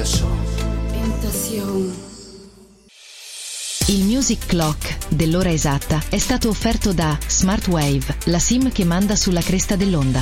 Tentación. Il Music Clock dell'ora esatta è stato offerto da Smart Wave, la SIM che manda sulla cresta dell'onda.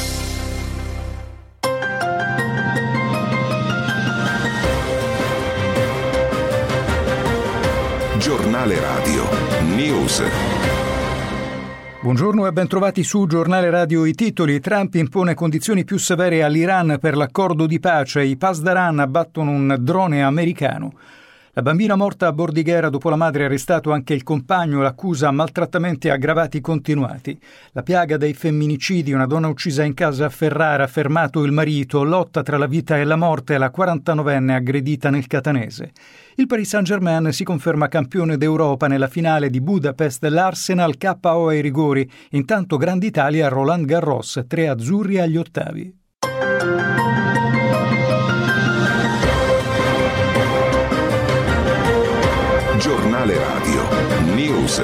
Giornale Radio News. Buongiorno e bentrovati su Giornale Radio. I titoli: Trump impone condizioni più severe all'Iran per l'accordo di pace, i Pasdaran abbattono un drone americano. La bambina morta a Bordighera, dopo la madre arrestato anche il compagno, l'accusa maltrattamenti aggravati continuati. La piaga dei femminicidi, una donna uccisa in casa a Ferrara, fermato il marito, lotta tra la vita e la morte, la 49enne aggredita nel catanese. Il Paris Saint-Germain si conferma campione d'Europa nella finale di Budapest, l'Arsenal KO ai rigori. Intanto Grande Italia, Roland Garros, 3 azzurri agli ottavi. Giornale Radio News.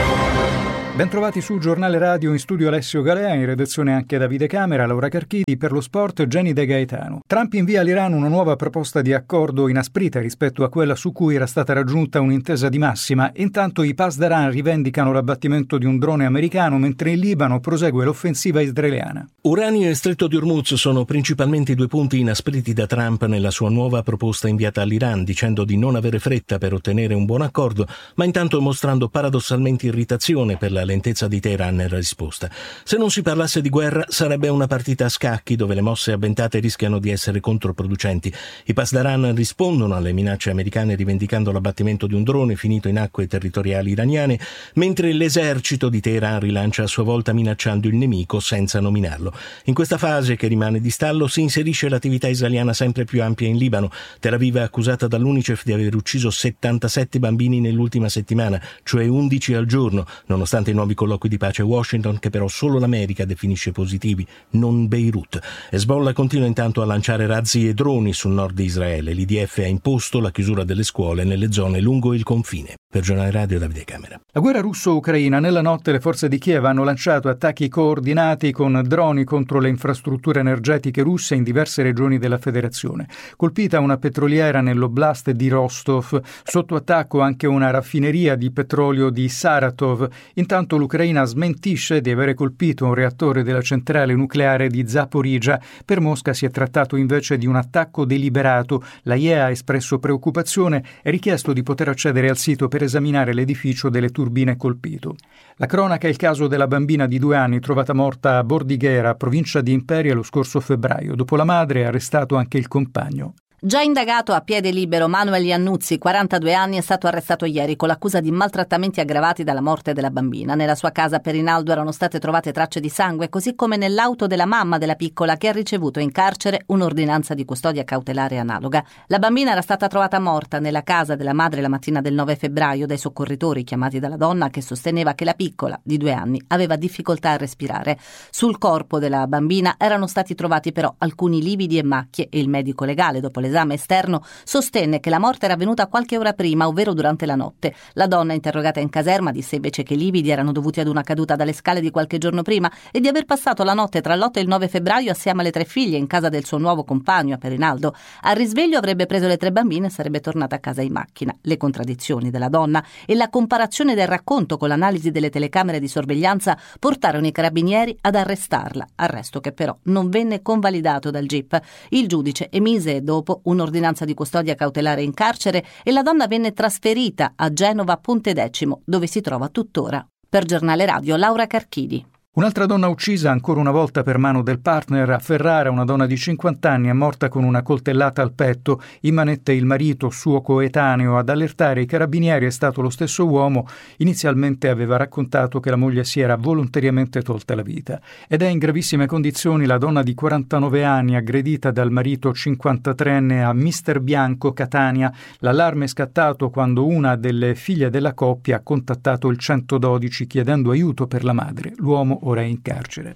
Bentrovati su Giornale Radio, in studio Alessio Galea, in redazione anche Davide Camera, Laura Carchidi, per lo sport Jenny De Gaetano. Trump invia all'Iran una nuova proposta di accordo inasprita rispetto a quella su cui era stata raggiunta un'intesa di massima. Intanto i Pasdaran rivendicano l'abbattimento di un drone americano, mentre in Libano prosegue l'offensiva israeliana. Uranio e Stretto di Hormuz sono principalmente i due punti inaspriti da Trump nella sua nuova proposta inviata all'Iran, dicendo di non avere fretta per ottenere un buon accordo, ma intanto mostrando paradossalmente irritazione per la lentezza di Teheran nella risposta. Se non si parlasse di guerra sarebbe una partita a scacchi dove le mosse avventate rischiano di essere controproducenti. I Pasdaran rispondono alle minacce americane rivendicando l'abbattimento di un drone finito in acque territoriali iraniane, mentre l'esercito di Teheran rilancia a sua volta minacciando il nemico senza nominarlo. In questa fase, che rimane di stallo, si inserisce l'attività israeliana sempre più ampia in Libano. Tel Aviv è accusata dall'UNICEF di aver ucciso 77 bambini nell'ultima settimana, cioè 11 al giorno, nonostante i nuovi colloqui di pace a Washington, che però solo l'America definisce positivi, non Beirut. Hezbollah continua intanto a lanciare razzi e droni sul nord di Israele. L'IDF ha imposto la chiusura delle scuole nelle zone lungo il confine. Per Giornale Radio, Davide Camera. La guerra russo-ucraina. Nella notte le forze di Kiev hanno lanciato attacchi coordinati con droni contro le infrastrutture energetiche russe in diverse regioni della federazione. Colpita una petroliera nell'oblast di Rostov, sotto attacco anche una raffineria di petrolio di Saratov. Intanto l'Ucraina smentisce di avere colpito un reattore della centrale nucleare di Zaporizhzhia. Per Mosca si è trattato invece di un attacco deliberato. La IEA ha espresso preoccupazione e richiesto di poter accedere al sito per esaminare l'edificio delle turbine colpito. La cronaca è il caso della bambina di 2 anni trovata morta a Bordighera, provincia di Imperia, lo scorso febbraio. Dopo la madre è arrestato anche il compagno. Già indagato a piede libero, Manuel Iannuzzi, 42 anni, è stato arrestato ieri con l'accusa di maltrattamenti aggravati dalla morte della bambina. Nella sua casa per Rinaldo erano state trovate tracce di sangue, così come nell'auto della mamma della piccola, che ha ricevuto in carcere un'ordinanza di custodia cautelare analoga. La bambina era stata trovata morta nella casa della madre la mattina del 9 febbraio dai soccorritori chiamati dalla donna, che sosteneva che la piccola, di 2 anni, aveva difficoltà a respirare. Sul corpo della bambina erano stati trovati però alcuni lividi e macchie e il medico legale, dopo l'esame esterno, sostenne che la morte era avvenuta qualche ora prima, ovvero durante la notte. La donna, interrogata in caserma, disse invece che i lividi erano dovuti ad una caduta dalle scale di qualche giorno prima e di aver passato la notte tra l'8 e il 9 febbraio assieme alle 3 figlie in casa del suo nuovo compagno a Perinaldo. Al risveglio avrebbe preso le 3 bambine e sarebbe tornata a casa in macchina. Le contraddizioni della donna e la comparazione del racconto con l'analisi delle telecamere di sorveglianza portarono i carabinieri ad arrestarla, arresto che però non venne convalidato dal GIP. Il giudice emise dopo un'ordinanza di custodia cautelare in carcere e la donna venne trasferita a Genova Pontedecimo, dove si trova tuttora. Per Giornale Radio, Laura Carchidi. Un'altra donna uccisa ancora una volta per mano del partner. A Ferrara una donna di 50 anni è morta con una coltellata al petto. In manette il marito, suo coetaneo. Ad allertare i carabinieri è stato lo stesso uomo. Inizialmente aveva raccontato che la moglie si era volontariamente tolta la vita. Ed è in gravissime condizioni la donna di 49 anni aggredita dal marito 53enne a Mister Bianco, Catania. L'allarme è scattato quando una delle figlie della coppia ha contattato il 112 chiedendo aiuto per la madre. L'uomo ora è in carcere.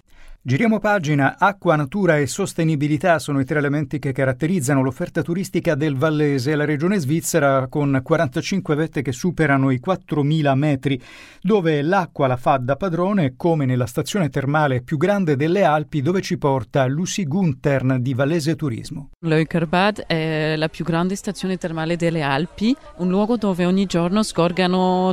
Giriamo pagina. Acqua, natura e sostenibilità sono i tre elementi che caratterizzano l'offerta turistica del Vallese, la regione svizzera con 45 vette che superano i 4.000 metri, dove l'acqua la fa da padrone, come nella stazione termale più grande delle Alpi, dove ci porta Lucy Guntern di Vallese Turismo. Leukerbad è la più grande stazione termale delle Alpi, un luogo dove ogni giorno scorgano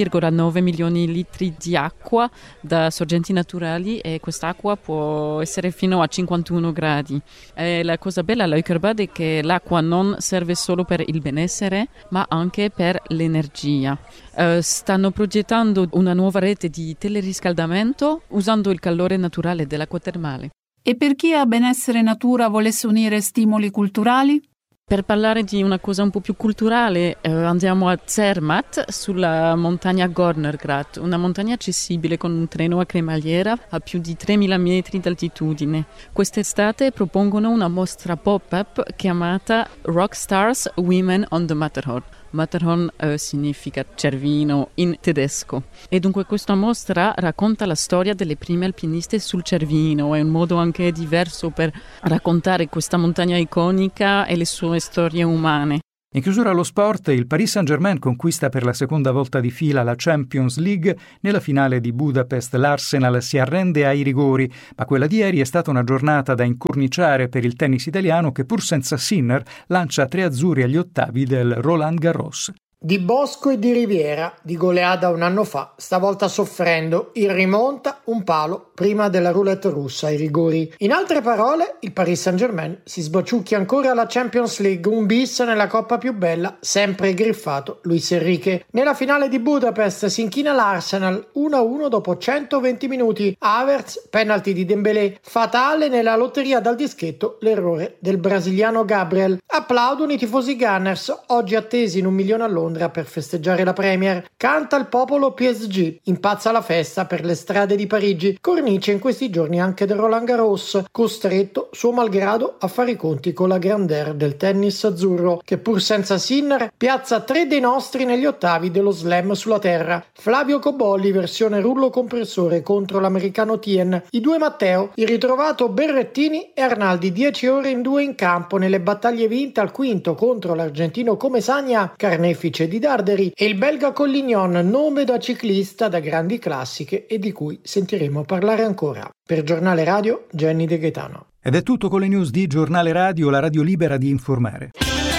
3,9 milioni di litri di acqua da sorgenti naturali, e quest'acqua può essere fino a 51 gradi. La cosa bella a Leukerbad è che l'acqua non serve solo per il benessere, ma anche per l'energia. Stanno progettando una nuova rete di teleriscaldamento usando il calore naturale dell'acqua termale. E per chi ha benessere natura volesse unire stimoli culturali? Per parlare di una cosa un po' più culturale, andiamo a Zermatt, sulla montagna Gornergrat, una montagna accessibile con un treno a cremagliera a più di 3.000 metri d'altitudine. Quest'estate propongono una mostra pop-up chiamata Rockstars Women on the Matterhorn. Matterhorn significa Cervino in tedesco, e dunque questa mostra racconta la storia delle prime alpiniste sul Cervino. È un modo anche diverso per raccontare questa montagna iconica e le sue storie umane. In chiusura allo sport, il Paris Saint-Germain conquista per la seconda volta di fila la Champions League. Nella finale di Budapest l'Arsenal si arrende ai rigori, ma quella di ieri è stata una giornata da incorniciare per il tennis italiano, che pur senza Sinner lancia 3 azzurri agli ottavi del Roland Garros. Di Bosco e di Riviera, di goleada un anno fa, stavolta soffrendo, in rimonta un palo prima della roulette russa ai rigori. In altre parole, il Paris Saint-Germain si sbaciucchia ancora alla Champions League, un bis nella coppa più bella, sempre griffato Luis Enrique. Nella finale di Budapest si inchina l'Arsenal 1-1 dopo 120 minuti. Havertz, penalty di Dembélé, fatale nella lotteria dal dischetto l'errore del brasiliano Gabriel. Applaudono i tifosi Gunners, oggi attesi in 1 milione a Londra per festeggiare la Premier. Canta il popolo PSG, impazza la festa per le strade di Parigi, cornice in questi giorni anche del Roland Garros, costretto suo malgrado a fare i conti con la grandeur del tennis azzurro, che pur senza Sinner piazza 3 dei nostri negli ottavi dello slam sulla terra. Flavio Cobolli versione rullo compressore contro l'americano Tien, i 2 Matteo, il ritrovato Berrettini e Arnaldi 10 ore in 2 in campo nelle battaglie vinte al quinto contro l'argentino Comesagna, carnefice di Darderi, e il belga Collignon, nome da ciclista da grandi classiche e di cui sentiremo parlare ancora. Per Giornale Radio, Jenny De Gaetano. Ed è tutto con le news di Giornale Radio, la radio libera di informare.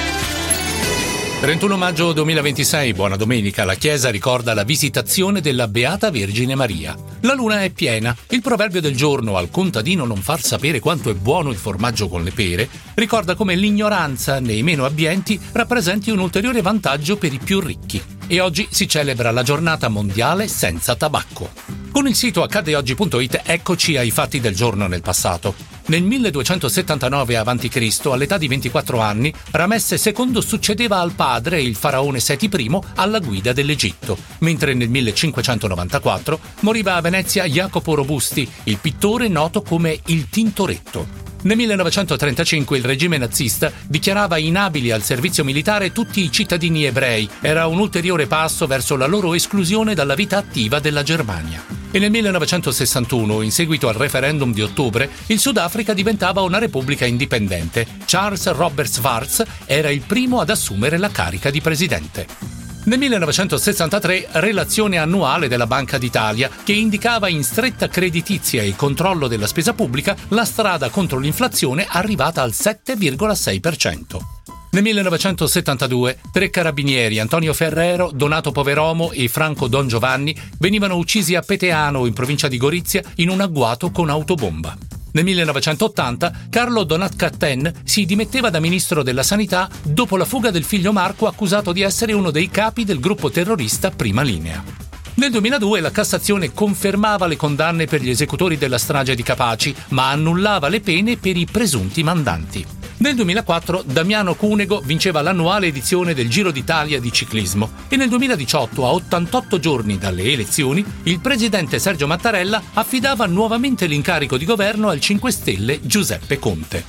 31 maggio 2026, buona domenica, la Chiesa ricorda la visitazione della Beata Vergine Maria. La luna è piena. Il proverbio del giorno, al contadino non far sapere quanto è buono il formaggio con le pere, ricorda come l'ignoranza nei meno abbienti rappresenti un ulteriore vantaggio per i più ricchi. E oggi si celebra la giornata mondiale senza tabacco. Con il sito accadeoggi.it eccoci ai fatti del giorno nel passato. Nel 1279 a.C., all'età di 24 anni, Ramesse II succedeva al padre, il faraone Seti I, alla guida dell'Egitto, mentre nel 1594 moriva a Venezia Jacopo Robusti, il pittore noto come il Tintoretto. Nel 1935 il regime nazista dichiarava inabili al servizio militare tutti i cittadini ebrei. Era un ulteriore passo verso la loro esclusione dalla vita attiva della Germania. E nel 1961, in seguito al referendum di ottobre, il Sudafrica diventava una repubblica indipendente. Charles Robert Schwartz era il primo ad assumere la carica di presidente. Nel 1963, relazione annuale della Banca d'Italia, che indicava in stretta creditizia e controllo della spesa pubblica la strada contro l'inflazione arrivata al 7,6%. Nel 1972, 3 carabinieri, Antonio Ferrero, Donato Poveromo e Franco Don Giovanni, venivano uccisi a Peteano, in provincia di Gorizia, in un agguato con autobomba. Nel 1980 Carlo Donat-Cattin si dimetteva da ministro della Sanità dopo la fuga del figlio Marco, accusato di essere uno dei capi del gruppo terrorista Prima Linea. Nel 2002 la Cassazione confermava le condanne per gli esecutori della strage di Capaci, ma annullava le pene per i presunti mandanti. Nel 2004 Damiano Cunego vinceva l'annuale edizione del Giro d'Italia di ciclismo e nel 2018, a 88 giorni dalle elezioni, il presidente Sergio Mattarella affidava nuovamente l'incarico di governo al 5 Stelle Giuseppe Conte.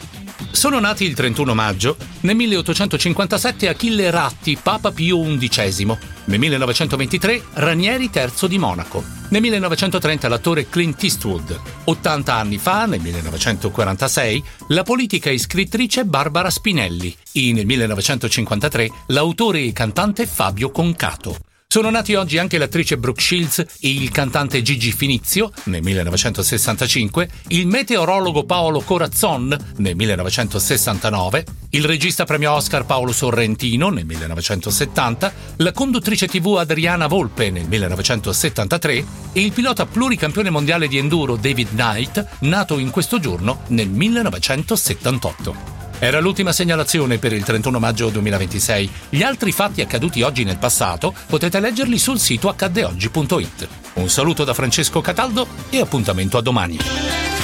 Sono nati il 31 maggio, nel 1857 Achille Ratti, Papa Pio XI, nel 1923 Ranieri III di Monaco, nel 1930 l'attore Clint Eastwood, 80 anni fa, nel 1946, la politica e scrittrice Barbara Spinelli e nel 1953 l'autore e cantante Fabio Concato. Sono nati oggi anche l'attrice Brooke Shields e il cantante Gigi Finizio, nel 1965, il meteorologo Paolo Corazzon, nel 1969, il regista premio Oscar Paolo Sorrentino, nel 1970, la conduttrice TV Adriana Volpe, nel 1973, e il pilota pluricampione mondiale di enduro David Knight, nato in questo giorno nel 1978. Era l'ultima segnalazione per il 31 maggio 2026. Gli altri fatti accaduti oggi nel passato potete leggerli sul sito accaddeoggi.it. Un saluto da Francesco Cataldo e appuntamento a domani.